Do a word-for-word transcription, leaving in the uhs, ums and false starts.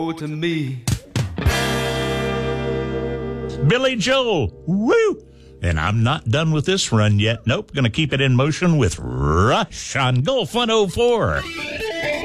to me. Billy Joel, woo! And I'm not done with this run yet. Nope, going to keep it in motion with Rush on Gulf one oh four.